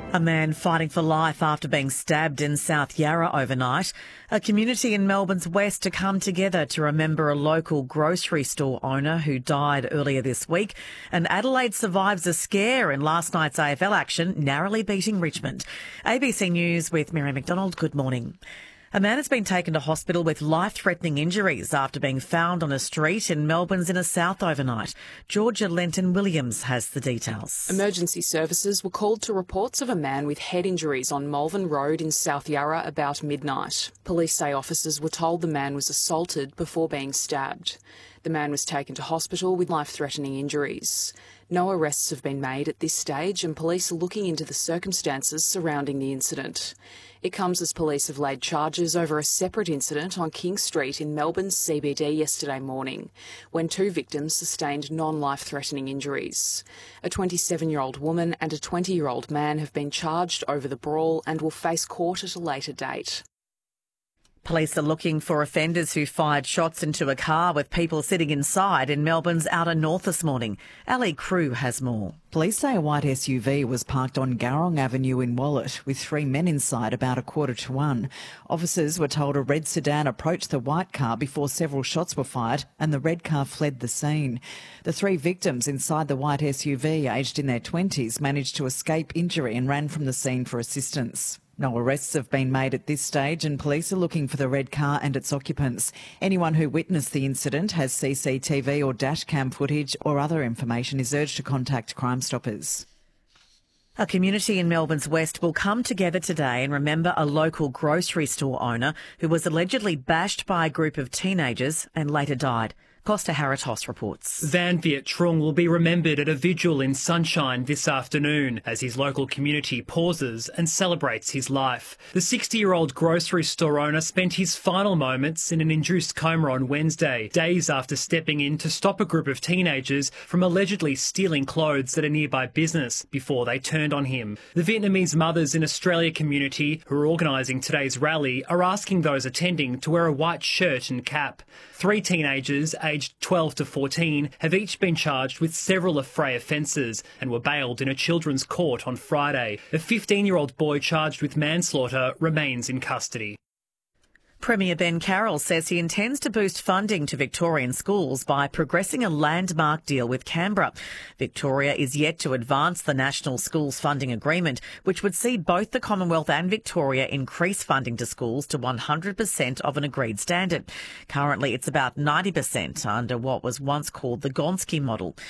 A man fighting for life after being stabbed in South Yarra overnight. A community in Melbourne's west to come together to remember a local grocery store owner who died earlier this week. And Adelaide survives a scare in last night's AFL action, narrowly beating Richmond. ABC News with Mary McDonald. Good morning. A man has been taken to hospital with life-threatening injuries after being found on a street in Melbourne's inner south overnight. Georgia Lenton-Williams has the details. Emergency services were called to reports of a man with head injuries on Malvern Road in South Yarra about midnight. Police say officers were told the man was assaulted before being stabbed. The man was taken to hospital with life-threatening injuries. No arrests have been made at this stage, and police are looking into the circumstances surrounding the incident. It comes as police have laid charges over a separate incident on King Street in Melbourne's CBD yesterday morning, when two victims sustained non-life-threatening injuries. A 27-year-old woman and a 20-year-old man have been charged over the brawl and will face court at a later date. Police are looking for offenders who fired shots into a car with people sitting inside in Melbourne's outer north this morning. Ali Crew has more. Police say a white SUV was parked on Garrong Avenue in Wallet with three men inside about 1:15. Officers were told a red sedan approached the white car before several shots were fired and the red car fled the scene. The three victims inside the white SUV, aged in their 20s, managed to escape injury and ran from the scene for assistance. No arrests have been made at this stage, and police are looking for the red car and its occupants. Anyone who witnessed the incident, has CCTV or dashcam footage or other information, is urged to contact Crime Stoppers. A community in Melbourne's west will come together today and remember a local grocery store owner who was allegedly bashed by a group of teenagers and later died. Costa Haratos reports. Van Viet Trung will be remembered at a vigil in Sunshine this afternoon as his local community pauses and celebrates his life. The 60-year-old grocery store owner spent his final moments in an induced coma on Wednesday, days after stepping in to stop a group of teenagers from allegedly stealing clothes at a nearby business before they turned on him. The Vietnamese Mothers in Australia community, who are organising today's rally, are asking those attending to wear a white shirt and cap. Three teenagers, aged 12 to 14, have each been charged with several affray offences and were bailed in a children's court on Friday. A 15-year-old boy charged with manslaughter remains in custody. Premier Ben Carroll says he intends to boost funding to Victorian schools by progressing a landmark deal with Canberra. Victoria is yet to advance the National Schools Funding Agreement, which would see both the Commonwealth and Victoria increase funding to schools to 100% of an agreed standard. Currently, it's about 90% under what was once called the Gonski model.